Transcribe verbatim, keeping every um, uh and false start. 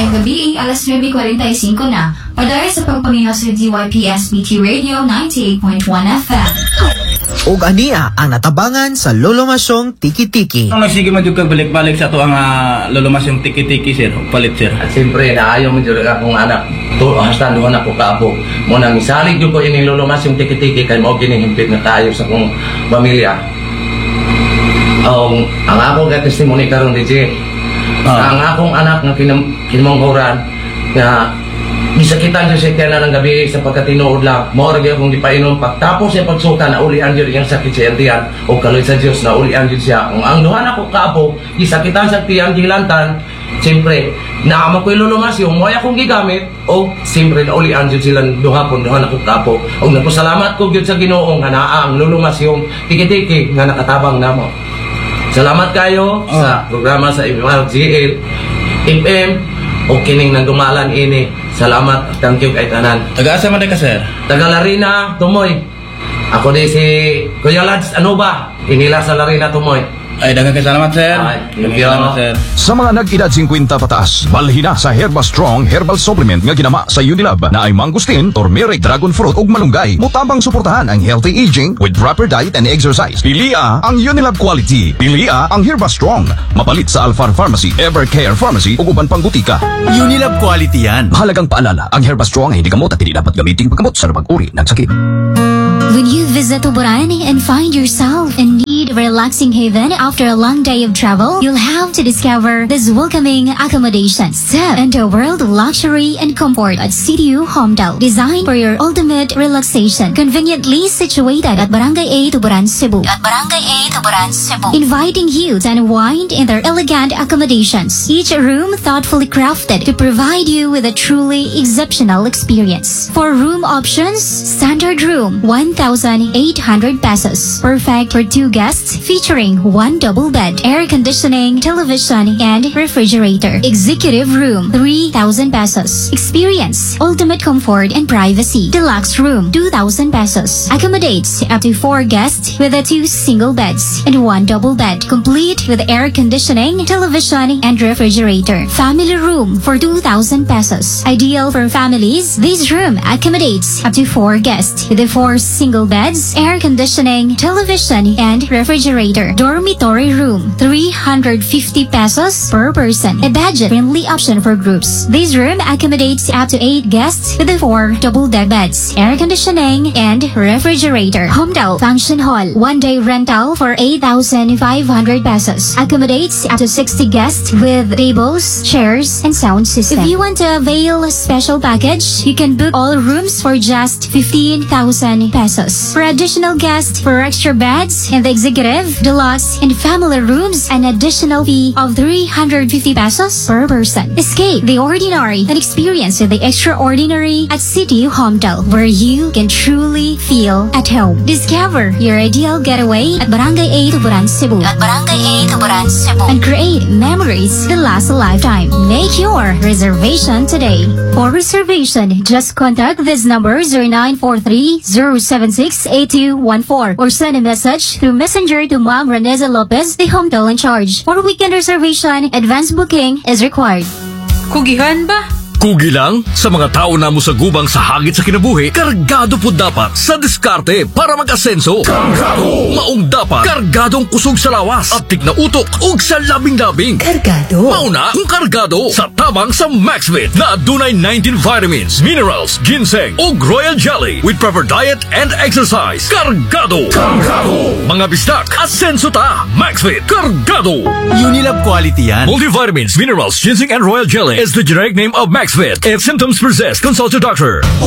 Ngayong gabi, alas nuwebe kuwarenta y singko na. Padaya sa pagpaminaw sa D Y P S B T Radio ninety-eight point one F M. Ug ania ang natabangan sa Lolomasyong Tiki-Tiki. Ang nagsige man jud kag balik-balik sa ato ang uh, Lolomasyong Tiki-Tiki sir, palit sir. At siyempre naayaw mo jud akong anak. To hasta duha na ko kaapo. Mo nang isalig jud ko ining Lolomasyong Tiki-Tiki kay mao gini himpit na tayo sa akong pamilya. Ang ang ako ga testimony karon D J. Ah. Ang akong anak nga kinam kinamanghuran nga gisakitan siya siya na ng gabi sa pagkatinuod lang. Maura gyud akong gipainom pagtapos sa pagsuka na ulian gyud iyang sakit sa tiyan o kaloy sa Dios na ulian gyud siya. Ang ang duha na ko kaapo gisakitan sa tiyan gilantan. Siyempre, naamo ko'y Lolomasyon, mo akong gigamit o siyempre na ulian gyud sila duha pon duha na ko kaapo. Og nagpasalamat ko gyud sa Ginoo nga naa ang Lolomasyong Tiki-Tiki nga nakatabang namo. Salamat kayo oh. sa programa sa M R G L F M o kining nagdumalan ini. Salamat, thank you kay tanan. Taga-asa man ka sir? Taga Larina, Tumoy. Ako di si Kuya Lads, ano ba? Inila sa Larina, Tumoy. Ay, daghang kay salamat sir. Ay, thank you. Salamat sir. Sa mga nag-edad fifty pataas, balhina sa Herba Strong Herbal Supplement nga ginama sa Unilab na ay mangustin, turmeric, dragon fruit ug malunggay. Mutabang suportahan ang healthy aging with proper diet and exercise. Pilia ang Unilab quality. Pilia ang Herba Strong. Mapalit sa Alfar Pharmacy, Evercare Pharmacy ug uban pang butika. Unilab quality yan. Mahalagang paalala, ang Herba Strong ay hindi gamot at hindi dapat gamitin paggamot sa pag-uri ng sakit. When you visit Tuburan and find yourself in need of a relaxing haven after a long day of travel, you'll have to discover this welcoming accommodation. Step into a world of luxury and comfort at C D U Homedale, designed for your ultimate relaxation. Conveniently situated at Barangay A, Tuburan, Cebu. At Barangay A, Tuburan, Cebu. Inviting you to unwind in their elegant accommodations. Each room thoughtfully crafted to provide you with a truly exceptional experience. For room options, standard room, one thousand eight hundred pesos. Perfect for two guests, featuring one double bed, air conditioning, television, and refrigerator. Executive room, three thousand pesos. Experience ultimate comfort and privacy. Deluxe room, two thousand pesos. Accommodates up to four guests with a two single beds and one double bed, complete with air conditioning, television, and refrigerator. Family room for two thousand pesos. Ideal for families, this room accommodates up to four guests with the four single beds, air conditioning, television, and refrigerator. Dormitory room, three hundred fifty pesos per person. A budget-friendly option for groups. This room accommodates up to eight guests with the four double-deck beds, air conditioning, and refrigerator. Homedale Function Hall, one-day rental for eight thousand five hundred pesos. Accommodates up to sixty guests with tables, chairs, and sound system. If you want to avail a special package, you can book all rooms for just fifteen thousand pesos. For additional guests, for extra beds in the executive, deluxe, and family rooms, an additional fee of three hundred fifty pesos per person. Escape the ordinary and experience the extraordinary at C D U Homedale, where you can truly feel at home. Discover your ideal getaway at Barangay A, Tuburan, Cebu. At Barangay A, Tuburan, Cebu. And create memories that last a lifetime. Make your reservation today. For reservation, just contact this number zero nine four three zero seven six eight two one four or send a message through Messenger to Ma'am Reneza Lopez, the Homedale in charge. For weekend reservation, advance booking is required. Kugihan ba? Kugi lang sa mga tao na mo sa gubang sa hagit sa kinabuhi, kargado po dapat sa diskarte para mag-asenso. Kargado! Maong dapat kargadong kusog sa lawas at tig na utok ug sa labing-labing. Kargado! Mauna kung kargado sa tabang sa Maxvit na adunay nineteen vitamins, minerals, ginseng ug royal jelly with proper diet and exercise. Kargado! Kargado! Mga bistak, asenso ta! Maxvit! Kargado! Unilab quality yan. Multivitamins, minerals, ginseng and royal jelly is the generic name of Maxvit. If symptoms persist, consult your doctor.